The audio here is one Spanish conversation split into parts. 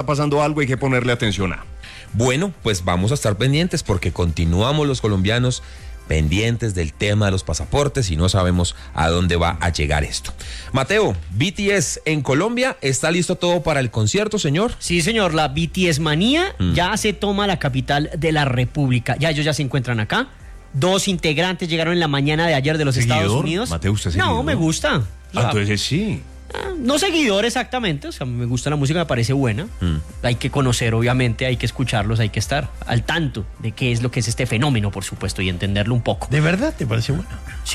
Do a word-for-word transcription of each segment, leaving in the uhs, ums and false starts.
pasando algo, hay que ponerle atención a. Bueno, pues vamos a estar pendientes porque continuamos los colombianos pendientes del tema de los pasaportes y no sabemos a dónde va a llegar esto. Mateo, B T S en Colombia, ¿está listo todo para el concierto, señor? Sí, señor, la B T S manía mm. ya se toma la capital de la República. Ya ellos ya se encuentran acá. Dos integrantes llegaron en la mañana de ayer de los ¿Seguidor? Estados Unidos. Mateo, ¿usted es seguidor? No, me gusta. Ah, entonces sí. No seguidor exactamente, o sea, me gusta la música, me parece buena. Mm. Hay que conocer, obviamente, hay que escucharlos, hay que estar al tanto de qué es lo que es este fenómeno, por supuesto, y entenderlo un poco. ¿De verdad te parece buena?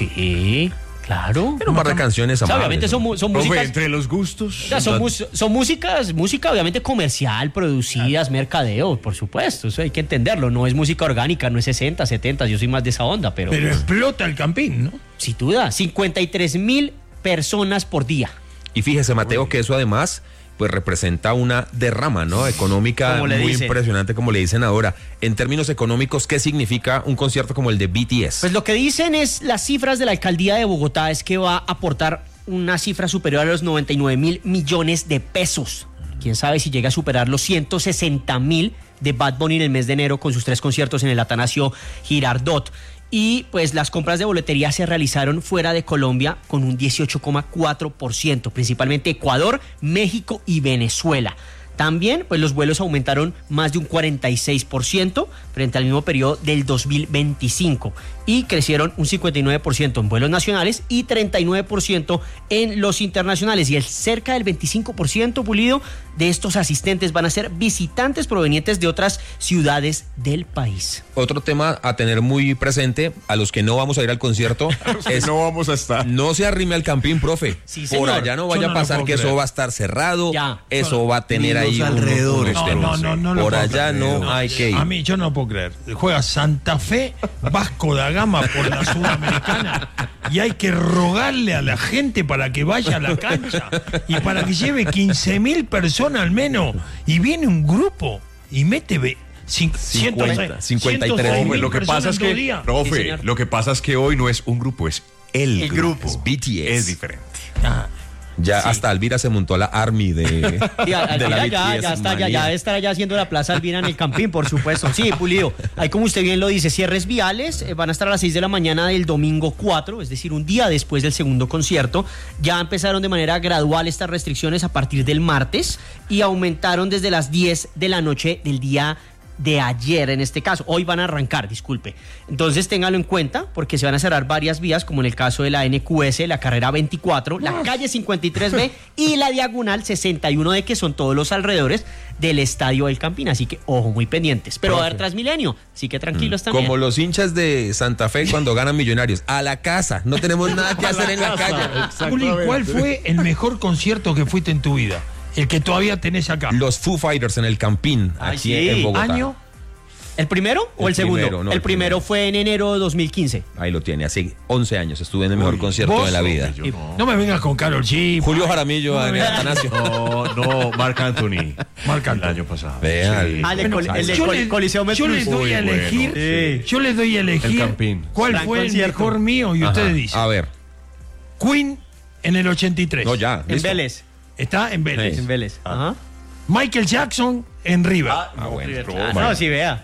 Sí, claro. Pero un par de canciones amables. O sea, obviamente son, son músicas... entre los gustos. O sea, son, mus, son músicas, música obviamente comercial, producidas, mercadeo, por supuesto, eso hay que entenderlo. No es música orgánica, no es sesenta, setenta, yo soy más de esa onda, pero... Pero explota el Campín, ¿no? Sin duda, cincuenta y tres mil personas por día. Y fíjese, Mateo, que eso además pues representa una derrama, ¿no? Económica muy dicen. impresionante, como le dicen ahora. En términos económicos, ¿qué significa un concierto como el de B T S? Pues lo que dicen es, las cifras de la alcaldía de Bogotá es que va a aportar una cifra superior a los noventa y nueve mil millones de pesos. Quién sabe si llega a superar los ciento sesenta mil de Bad Bunny en el mes de enero con sus tres conciertos en el Atanasio Girardot. Y pues las compras de boletería se realizaron fuera de Colombia con un dieciocho coma cuatro por ciento, principalmente Ecuador, México y Venezuela. También pues los vuelos aumentaron más de un cuarenta y seis por ciento frente al mismo periodo del dos mil veinticinco y crecieron un cincuenta y nueve por ciento en vuelos nacionales y treinta y nueve por ciento en los internacionales, y el cerca del veinticinco por ciento, Pulido, de estos asistentes van a ser visitantes provenientes de otras ciudades del país. Otro tema a tener muy presente, a los que no vamos a ir al concierto, es no vamos a estar. No se arrime al Campín, profe. Sí, por allá no vaya no a pasar que creer. Eso va a estar cerrado, ya. Eso no, va a tener ahí alrededor. No, no, no, no, no por allá creer, no, no hay que ir. A mí yo no puedo creer. Juega Santa Fe, Vasco da Gama por la Sudamericana y hay que rogarle a la gente para que vaya a la cancha y para que lleve quince mil personas al menos, y viene un grupo y mete ve, cincuenta, cincuenta y tres mil. Lo que pasa es que, profe, sí, lo que pasa es que hoy no es un grupo, es el, el grupo. grupo. Es B T S. Es diferente. Ah. Ya sí. Hasta Alvira se montó a la Army de, sí, Alvira de la ya, ya está, ya, ya debe estar allá haciendo la Plaza Alvira en el Campín, por supuesto. Sí, Pulido, ahí como usted bien lo dice, cierres viales eh, van a estar a las seis de la mañana del domingo cuatro, es decir, un día después del segundo concierto. Ya empezaron de manera gradual estas restricciones a partir del martes y aumentaron desde las diez de la noche del día de ayer, en este caso. Hoy van a arrancar, disculpe. Entonces téngalo en cuenta porque se van a cerrar varias vías, como en el caso de la N Q S, la carrera veinticuatro, la calle cincuenta y tres B y la diagonal sesenta y uno D, que son todos los alrededores del Estadio del Campín. Así que, ojo, muy pendientes. Pero va a haber Transmilenio, así que tranquilos mm. también. Como los hinchas de Santa Fe cuando ganan Millonarios. A la casa, no tenemos nada que hacer en la calle. Juli, ¿cuál fue el mejor concierto que fuiste en tu vida? El que todavía tenés acá. Los Foo Fighters en el Campín, Ay, aquí sí. en Bogotá. ¿Año? ¿El primero o el, el segundo? Primero, no, el, el primero primero fue en enero de dos mil quince. Ahí lo tiene, hace once años estuve en el mejor Uy, concierto de la vida. No. no me vengas con Karol G. Julio Jaramillo, no, Atanasio. No, no, Marc Anthony. Marc Anthony. El año pasado. Vean. Sí. Ah, el, bueno, el de yo Col les, Coliseo Yo les doy a elegir, bueno, sí. yo les doy a elegir cuál Gran fue concierto. El mejor mío y Ajá. ustedes dicen. A ver. Queen en el ochenta y tres. No, ya. En listo. Vélez. Está en Vélez. Sí. En Vélez. Ajá. Michael Jackson en River. Ah, ah bueno. River. Ah, no, sí, vea.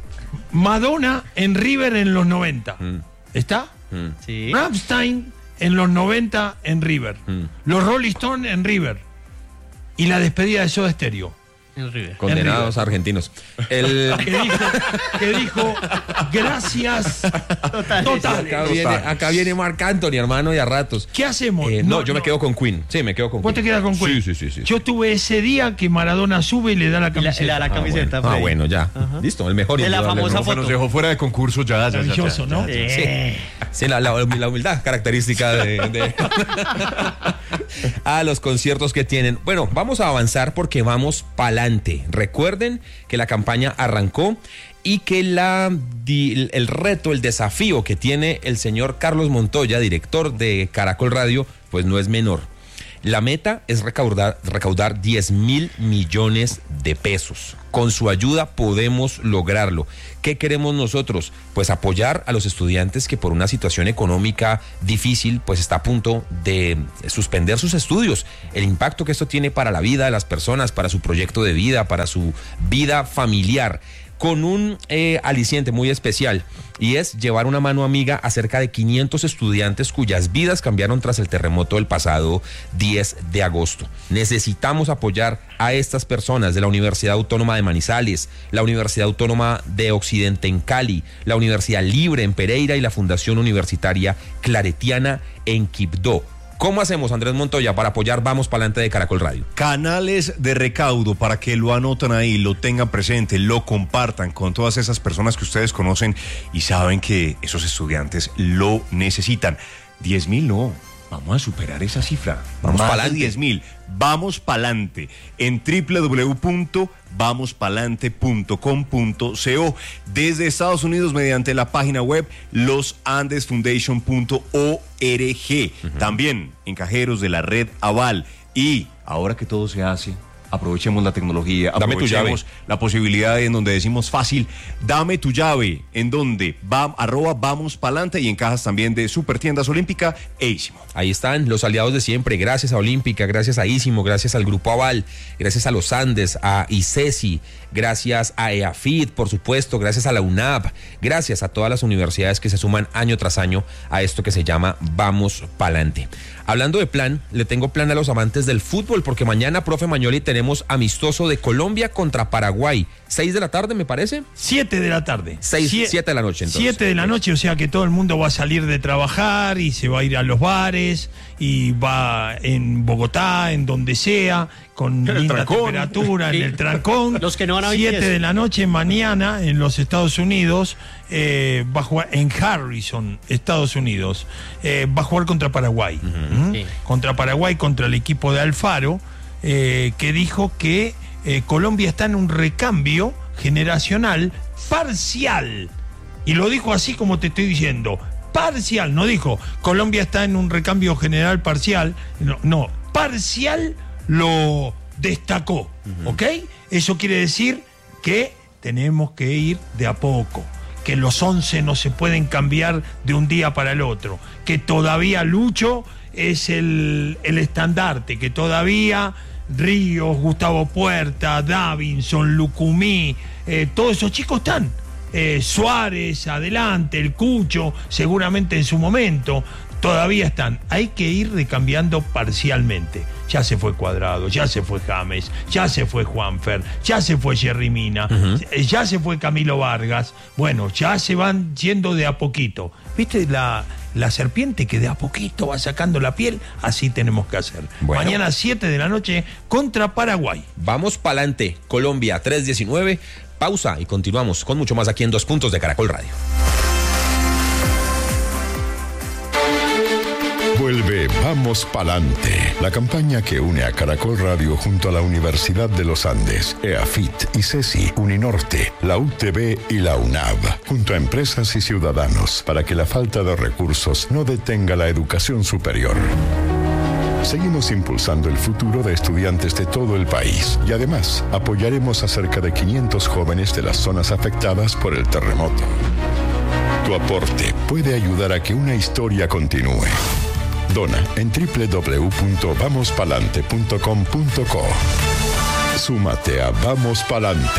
Madonna en River en los noventa. Mm. ¿Está? Mm. Sí. Rammstein en los noventa en River. Mm. Los Rolling Stones en River. Y la despedida de Soda Stereo. En River. Condenados en River. argentinos. El... que, dijo, que dijo gracias Total. Total. Acá, viene, acá viene Marc Anthony, hermano, y a ratos. ¿Qué hacemos? Eh, no, no, yo me quedo con Queen. Sí, me quedo con ¿Vos Queen. te quedas con Queen? Sí, sí, sí, sí. Yo tuve ese día que Maradona sube y le da la camiseta. Le da la camiseta. Ah, bueno, ah, bueno ya. Ajá. Listo, el mejor. De la famosa foto. Nos dejó fuera de concurso ya. ya Maravilloso, ya, ya, ¿no? ya, ya, ya. Sí, sí la, la, la humildad característica de, de... a los conciertos que tienen. Bueno, vamos a avanzar porque vamos pa'lante. Recuerden que la campaña arrancó y que la, di, el reto, el desafío que tiene el señor Carlos Montoya, director de Caracol Radio, pues no es menor. La meta es recaudar, recaudar diez mil millones de pesos. Con su ayuda podemos lograrlo. ¿Qué queremos nosotros? Pues apoyar a los estudiantes que por una situación económica difícil pues está a punto de suspender sus estudios. El impacto que esto tiene para la vida de las personas, para su proyecto de vida, para su vida familiar. Con un eh, aliciente muy especial, y es llevar una mano amiga a cerca de quinientos estudiantes cuyas vidas cambiaron tras el terremoto del pasado diez de agosto. Necesitamos apoyar a estas personas de la Universidad Autónoma de Manizales, la Universidad Autónoma de Occidente en Cali, la Universidad Libre en Pereira y la Fundación Universitaria Claretiana en Quibdó. ¿Cómo hacemos, Andrés Montoya, para apoyar Vamos Pa'lante de Caracol Radio? Canales de recaudo para que lo anoten ahí, lo tengan presente, lo compartan con todas esas personas que ustedes conocen y saben que esos estudiantes lo necesitan. diez mil no, vamos a superar esa cifra. Vamos Más pa'lante. de diez mil. Vamos Pa'lante en doble u doble u doble u punto vamos pa'lante punto com punto co. Desde Estados Unidos mediante la página web los andes foundation punto org. Uh-huh. También en cajeros de la red Aval. Y ahora que todo se hace, aprovechemos la tecnología, Dame tu aprovechemos llave. la posibilidad en donde decimos fácil, dame tu llave, en donde va, arroba Vamos Pa'lante y en cajas también de Supertiendas Olímpica e Ísimo. Ahí están los aliados de siempre, gracias a Olímpica, gracias a Ísimo, gracias al Grupo Aval, gracias a los Andes, a ICESI, gracias a EAFIT, por supuesto, gracias a la UNAP, gracias a todas las universidades que se suman año tras año a esto que se llama Vamos Pa'lante. Hablando de plan, le tengo plan a los amantes del fútbol, porque mañana, profe Mañoli, tenemos amistoso de Colombia contra Paraguay. ¿Seis de la tarde, me parece? Siete de la tarde. Seis, Sie- siete de la noche, entonces. Siete de la noche, o sea que todo el mundo va a salir de trabajar y se va a ir a los bares y va en Bogotá, en donde sea, con En el linda trancón. temperatura, en Sí. el trancón. Los que no van a vivir Siete eso. de la noche mañana en los Estados Unidos, eh, va a jugar en Harrison, Estados Unidos, eh, va a jugar contra Paraguay. ¿Mm? Sí. Contra Paraguay, contra el equipo de Alfaro, eh, que dijo que eh, Colombia está en un recambio generacional parcial. Y lo dijo así como te estoy diciendo, parcial, no dijo Colombia está en un recambio general parcial, no, no parcial lo destacó, uh-huh. ¿Ok? Eso quiere decir que tenemos que ir de a poco, que los once no se pueden cambiar de un día para el otro, que todavía Lucho es el, el estandarte, que todavía Ríos, Gustavo Puerta, Davinson, Lucumí, eh, todos esos chicos están. Eh, Suárez, adelante, el Cucho, seguramente en su momento, todavía están. Hay que ir recambiando parcialmente. Ya se fue Cuadrado, ya se fue James, ya se fue Juanfer, ya se fue Jerry Mina, uh-huh. ya se fue Camilo Vargas. Bueno, ya se van yendo de a poquito. ¿Viste la, la serpiente que de a poquito va sacando la piel? Así tenemos que hacer. Bueno. Mañana siete de la noche contra Paraguay. Vamos Pa'lante, Colombia tres diecinueve. Pausa y continuamos con mucho más aquí en Dos Puntos de Caracol Radio. Vuelve Vamos Pa'lante, la campaña que une a Caracol Radio junto a la Universidad de los Andes, EAFIT, ICESI, Uninorte, la U T B y la UNAV, junto a empresas y ciudadanos, para que la falta de recursos no detenga la educación superior. Seguimos impulsando el futuro de estudiantes de todo el país y además apoyaremos a cerca de quinientos jóvenes de las zonas afectadas por el terremoto. Tu aporte puede ayudar a que una historia continúe. Dona en doble u doble u doble u punto vamos pa'lante punto com punto co. Súmate a Vamos Pa'lante.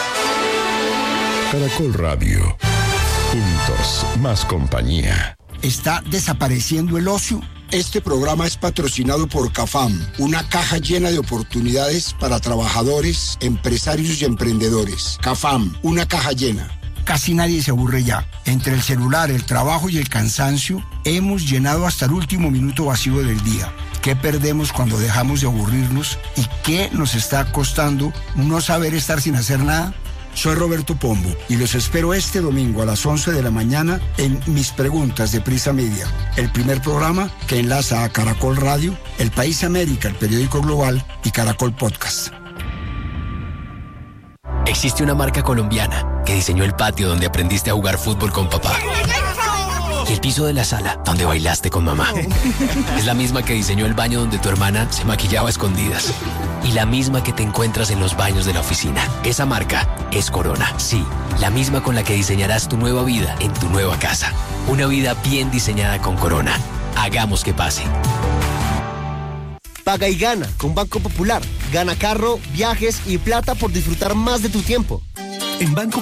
Caracol Radio. Juntos, más compañía. ¿Está desapareciendo el ocio? Este programa es patrocinado por CAFAM, una caja llena de oportunidades para trabajadores, empresarios y emprendedores. CAFAM, una caja llena. Casi nadie se aburre ya. Entre el celular, el trabajo y el cansancio, hemos llenado hasta el último minuto vacío del día. ¿Qué perdemos cuando dejamos de aburrirnos? ¿Y qué nos está costando no saber estar sin hacer nada? Soy Roberto Pombo y los espero este domingo a las once de la mañana en Mis Preguntas de Prisa Media, el primer programa que enlaza a Caracol Radio, El País América, el periódico global y Caracol Podcast. Existe una marca colombiana que diseñó el patio donde aprendiste a jugar fútbol con papá. Y el piso de la sala, donde bailaste con mamá. Es la misma que diseñó el baño donde tu hermana se maquillaba a escondidas. Y la misma que te encuentras en los baños de la oficina. Esa marca es Corona. Sí, la misma con la que diseñarás tu nueva vida en tu nueva casa. Una vida bien diseñada con Corona. Hagamos que pase. Paga y gana con Banco Popular. Gana carro, viajes y plata por disfrutar más de tu tiempo. En Banco